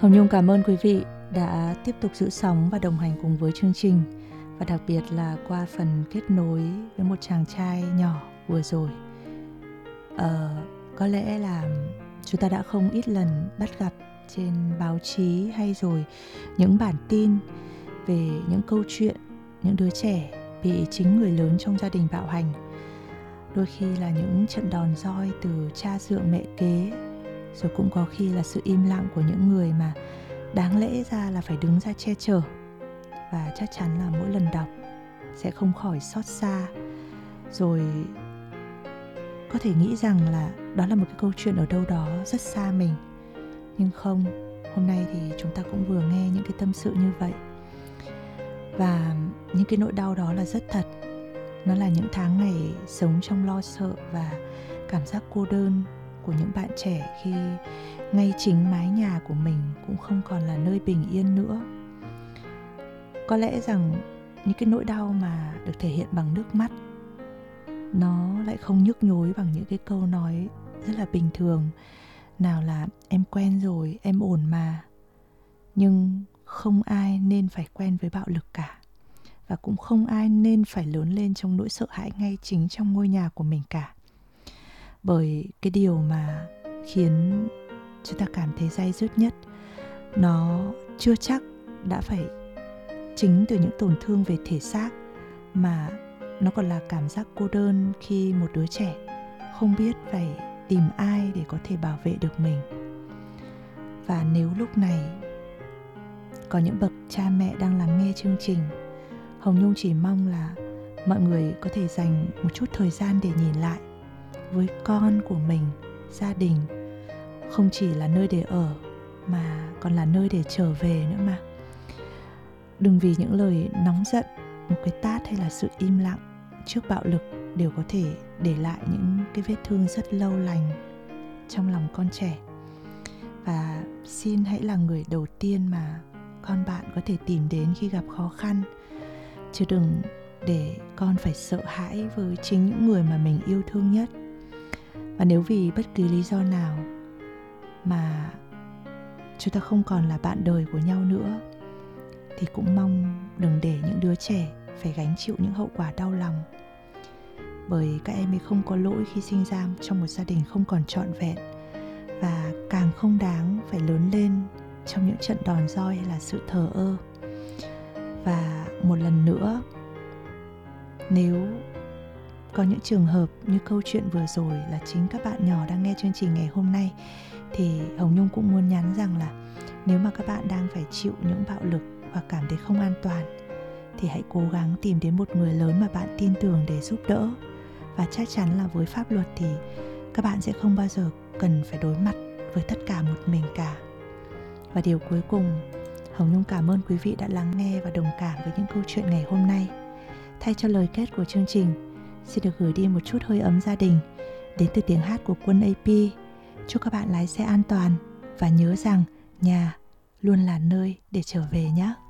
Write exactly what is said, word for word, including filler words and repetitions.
Hồng Nhung cảm ơn quý vị đã tiếp tục giữ sóng và đồng hành cùng với chương trình, và đặc biệt là qua phần kết nối với một chàng trai nhỏ vừa rồi. Ờ, có lẽ là chúng ta đã không ít lần bắt gặp trên báo chí hay rồi những bản tin về những câu chuyện những đứa trẻ bị chính người lớn trong gia đình bạo hành. Đôi khi là những trận đòn roi từ cha dượng mẹ kế, rồi cũng có khi là sự im lặng của những người mà đáng lẽ ra là phải đứng ra che chở. Và chắc chắn là mỗi lần đọc sẽ không khỏi xót xa, rồi có thể nghĩ rằng là đó là một cái câu chuyện ở đâu đó rất xa mình. Nhưng không, hôm nay thì chúng ta cũng vừa nghe những cái tâm sự như vậy. Và những cái nỗi đau đó là rất thật. Nó là những tháng ngày sống trong lo sợ và cảm giác cô đơn của những bạn trẻ khi ngay chính mái nhà của mình cũng không còn là nơi bình yên nữa. Có lẽ rằng những cái nỗi đau mà được thể hiện bằng nước mắt, nó lại không nhức nhối bằng những cái câu nói rất là bình thường. Nào là em quen rồi, em ổn mà. Nhưng không ai nên phải quen với bạo lực cả. Và cũng không ai nên phải lớn lên trong nỗi sợ hãi ngay chính trong ngôi nhà của mình cả. Bởi cái điều mà khiến chúng ta cảm thấy day dứt nhất, nó chưa chắc đã phải chính từ những tổn thương về thể xác, mà nó còn là cảm giác cô đơn khi một đứa trẻ không biết phải tìm ai để có thể bảo vệ được mình. Và nếu lúc này có những bậc cha mẹ đang lắng nghe chương trình, Hồng Nhung chỉ mong là mọi người có thể dành một chút thời gian để nhìn lại với con của mình. Gia đình không chỉ là nơi để ở mà còn là nơi để trở về nữa mà. Đừng vì những lời nóng giận, một cái tát hay là sự im lặng trước bạo lực đều có thể để lại những cái vết thương rất lâu lành trong lòng con trẻ. Và xin hãy là người đầu tiên mà con bạn có thể tìm đến khi gặp khó khăn, chứ đừng để con phải sợ hãi với chính những người mà mình yêu thương nhất. Và nếu vì bất kỳ lý do nào mà chúng ta không còn là bạn đời của nhau nữa, thì cũng mong đừng để những đứa trẻ phải gánh chịu những hậu quả đau lòng. Bởi các em ấy không có lỗi khi sinh ra trong một gia đình không còn trọn vẹn, và càng không đáng phải lớn lên trong những trận đòn roi hay là sự thờ ơ. Và một lần nữa, nếu có những trường hợp như câu chuyện vừa rồi là chính các bạn nhỏ đang nghe chương trình ngày hôm nay, thì Hồng Nhung cũng muốn nhắn rằng là nếu mà các bạn đang phải chịu những bạo lực và cảm thấy không an toàn, thì hãy cố gắng tìm đến một người lớn mà bạn tin tưởng để giúp đỡ. Và chắc chắn là với pháp luật thì các bạn sẽ không bao giờ cần phải đối mặt với tất cả một mình cả. Và điều cuối cùng, Hồng Nhung cảm ơn quý vị đã lắng nghe và đồng cảm với những câu chuyện ngày hôm nay. Thay cho lời kết của chương trình, xin được gửi đi một chút hơi ấm gia đình đến từ tiếng hát của Quân a pê. Chúc các bạn lái xe an toàn và nhớ rằng nhà luôn là nơi để trở về nhé.